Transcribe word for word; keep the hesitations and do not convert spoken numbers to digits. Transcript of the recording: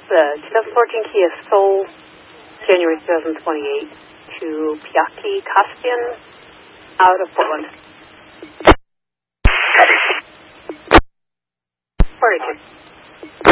the twenty fourteen Kia Soul, January twenty twenty-eight, to Piaki Kaspian, out of Portland. forty-two.